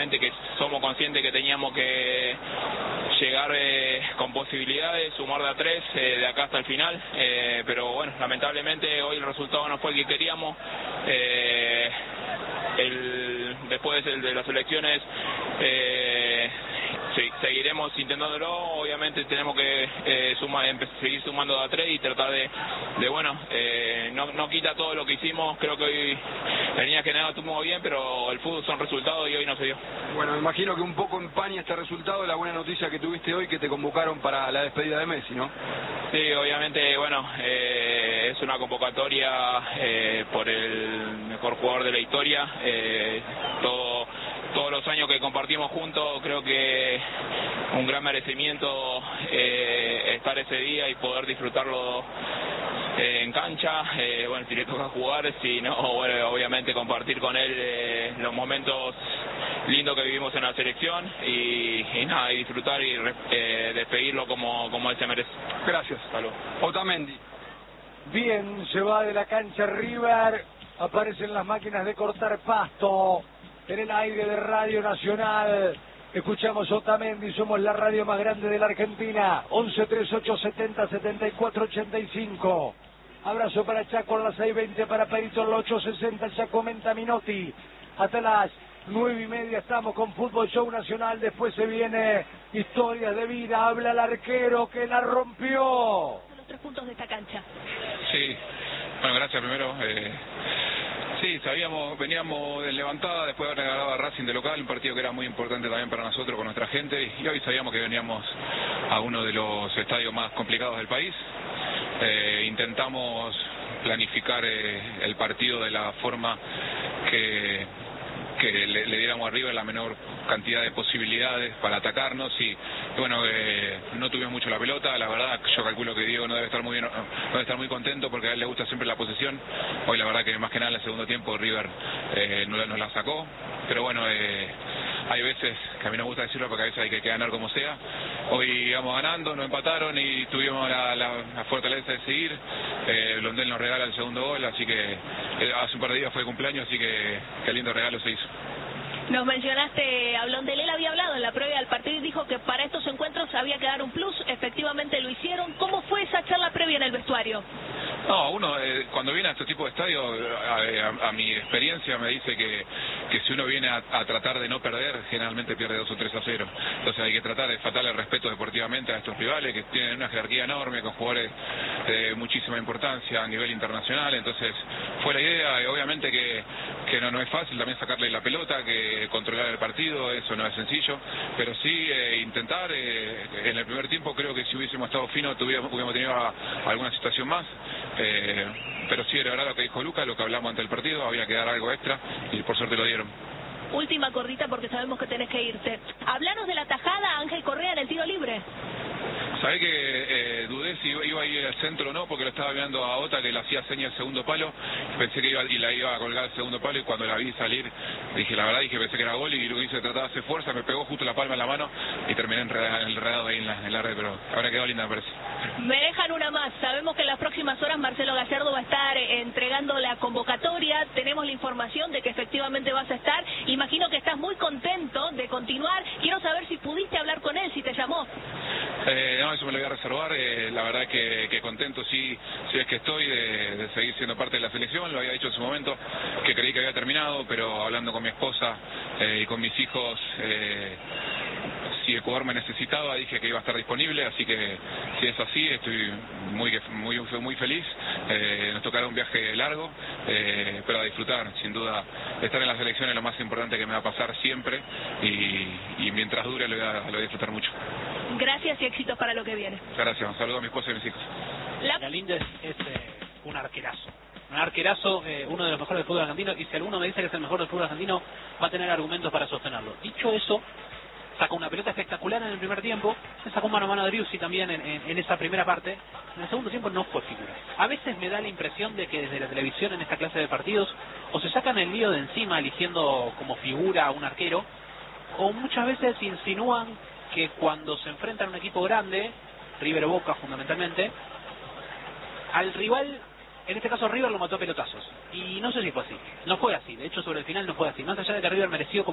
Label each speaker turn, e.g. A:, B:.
A: obviamente que somos conscientes que teníamos que llegar con posibilidades, sumar de a 3 de acá hasta el final, pero bueno, lamentablemente hoy el resultado no fue el que queríamos. Después de las elecciones seguiremos intentándolo. Obviamente tenemos que seguir sumando de a 3 y tratar de bueno, no quita todo lo que hicimos. Creo que hoy la línea general estuvo bien, pero el fútbol son resultados y hoy no se dio.
B: Bueno, me imagino que un poco empaña este resultado la buena noticia que tuviste hoy, que te convocaron para la despedida de Messi, ¿no?
A: Sí, obviamente, bueno, es una convocatoria por el mejor jugador de la historia. Todos los años que compartimos juntos, creo que un gran merecimiento estar ese día y poder disfrutarlo en cancha. Bueno, si le toca jugar, si no, bueno, obviamente compartir con él los momentos lindos que vivimos en la selección y nada, y disfrutar y despedirlo como él se merece.
B: Gracias.
A: Salud.
B: Otamendi.
C: Bien, se va de la cancha River, aparecen las máquinas de cortar pasto en el aire de Radio Nacional. Escuchamos Otamendi, somos la radio más grande de la Argentina. 1138707485. Abrazo para Chaco en las 6:20, para Perito en las 8:60. Ya comenta Minotti. Hasta las 9:30 estamos con Fútbol Show Nacional. Después se viene Historias de Vida. Habla el arquero que la rompió.
D: Los 3 puntos de esta cancha.
E: Sí, bueno, gracias primero. Sí, veníamos de levantada después de haber ganado a Racing de local, un partido que era muy importante también para nosotros con nuestra gente, y hoy sabíamos que veníamos a uno de los estadios más complicados del país. Intentamos planificar el partido de la forma que le diéramos arriba la menor cantidad de posibilidades para atacarnos y bueno, no tuvimos mucho la pelota. La verdad, yo calculo que Diego no debe estar muy contento porque a él le gusta siempre la posesión. Hoy la verdad que más que nada en el segundo tiempo River nos la sacó, pero bueno, hay veces que a mí no me gusta decirlo porque a veces hay que ganar como sea. Hoy íbamos ganando, nos empataron y tuvimos la fortaleza de seguir. Blondel nos regala el segundo gol, así que hace un par de días fue de cumpleaños, así que qué lindo regalo se hizo.
D: Nos mencionaste a Blondel, él había hablado en la previa del partido y dijo que para estos encuentros había que dar un plus, efectivamente lo hicieron. ¿Cómo fue esa charla previa en el vestuario?
E: No, uno cuando viene a este tipo de estadios, a mi experiencia me dice que si uno viene a tratar de no perder, generalmente pierde 2 o 3-0. Entonces hay que tratar de faltarle el respeto deportivamente a estos rivales que tienen una jerarquía enorme, con jugadores de muchísima importancia a nivel internacional. Entonces fue la idea, y obviamente que no es fácil también sacarle la pelota, que controlar el partido, eso no es sencillo, pero sí intentar. En el primer tiempo creo que si hubiésemos estado finos hubiéramos tenido alguna situación más. Pero sí, era verdad lo que dijo Lucas, lo que hablamos ante el partido, había que dar algo extra y por suerte lo dieron.
D: Última cortita porque sabemos que tenés que irte. Hablanos de la tajada Ángel Correa en el tiro libre.
E: Sabés que dudé si iba a ir al centro o no, porque lo estaba mirando a Ota que le hacía seña el segundo palo. Pensé que la iba a colgar el segundo palo y cuando la vi salir, pensé que era gol y lo que hice trataba de hacer fuerza, me pegó justo la palma en la mano y terminé enredado ahí en la red, pero habrá quedado linda, me parece.
D: Me dejan una más. Sabemos que en las próximas horas Marcelo Gallardo va a estar entregando la convocatoria. Tenemos la información de que efectivamente vas a estar. Imagino que estás muy contento de continuar. Quiero saber si pudiste hablar con él, si te llamó.
E: No, eso me lo voy a reservar. La verdad que contento sí es que estoy de seguir siendo parte de la selección. Lo había dicho en su momento que creí que había terminado, pero hablando con mi esposa y con mis hijos, si Ecuador me necesitaba, dije que iba a estar disponible, así que si es así, estoy muy feliz. Nos tocará un viaje largo, pero a disfrutar, sin duda. Estar en la selección es lo más importante que me va a pasar siempre y mientras dure lo voy a disfrutar mucho.
D: Gracias y éxitos para lo que viene.
E: Gracias, un saludo a mi esposa y a mis hijos.
F: Galindo es un arquerazo. Un arquerazo, uno de los mejores del fútbol argentino, y si alguno me dice que es el mejor del fútbol argentino, va a tener argumentos para sostenerlo. Dicho eso, sacó una pelota espectacular en el primer tiempo, se sacó un mano a mano de Driussi también en esa primera parte. En el segundo tiempo no fue figura. A veces me da la impresión de que desde la televisión en esta clase de partidos o se sacan el lío de encima eligiendo como figura a un arquero, o muchas veces insinúan que cuando se enfrentan a un equipo grande, River o Boca fundamentalmente, al rival, en este caso River lo mató a pelotazos. Y no sé si fue así. No fue así. De hecho, sobre el final no fue así. Más allá de que River mereció